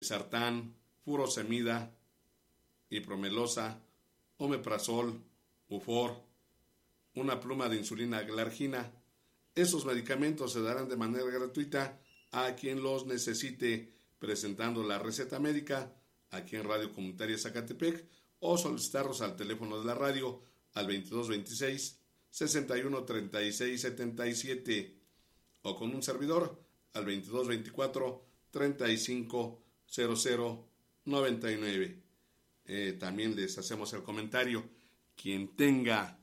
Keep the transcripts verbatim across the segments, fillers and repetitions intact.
Sartán, furosemida, ipromelosa, omeprazol, Ufor, una pluma de insulina glargina. Esos medicamentos se darán de manera gratuita a quien los necesite, presentando la receta médica aquí en Radio Comunitaria Zacatepec, o solicitarlos al teléfono de la radio al veintidós veintiséis, sesenta y uno treinta y seis setenta y siete, o con un servidor al veintidós veinticuatro treinta y cinco cero cero noventa y nueve. Eh, también les hacemos el comentario: quien tenga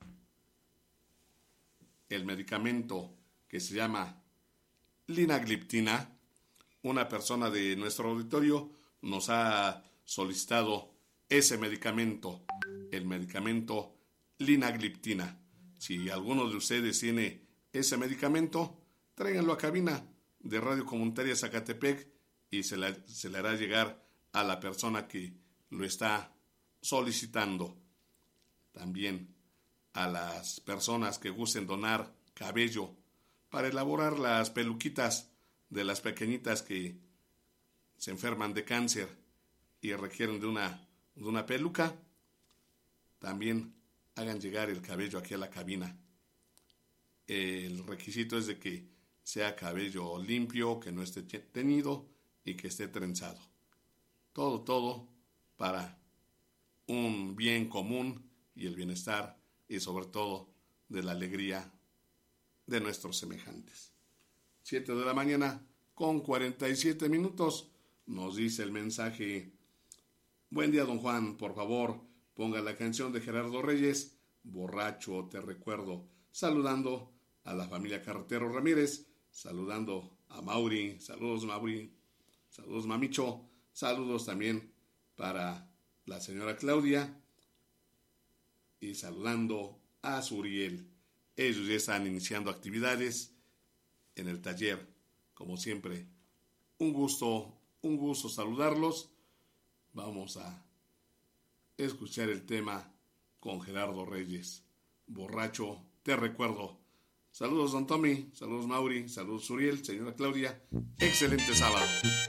el medicamento que se llama linagliptina, una persona de nuestro auditorio nos ha solicitado ese medicamento, el medicamento linagliptina. Si alguno de ustedes tiene ese medicamento, tráiganlo a cabina de Radio Comunitaria Zacatepec y se, la, se le hará llegar a la persona que lo está solicitando. También a las personas que gusten donar cabello para elaborar las peluquitas de las pequeñitas que se enferman de cáncer y requieren de una, de una peluca, también hagan llegar el cabello aquí a la cabina. El requisito es de que sea cabello limpio, que no esté teñido y que esté trenzado. Todo, todo para un bien común y el bienestar, y sobre todo de la alegría de nuestros semejantes. Siete de la mañana con cuarenta y siete minutos, nos dice el mensaje: buen día, don Juan, por favor ponga la canción de Gerardo Reyes, Borracho te recuerdo, saludando a la familia Carretero Ramírez, saludando a Mauri, saludos Mauri, saludos Mamicho, saludos también para la señora Claudia y saludando a Suriel. Ellos ya están iniciando actividades en el taller. Como siempre, un gusto, un gusto saludarlos. Vamos a escuchar el tema con Gerardo Reyes, Borracho te recuerdo. Saludos don Tommy, saludos Mauri, saludos Suriel, señora Claudia. Excelente sábado.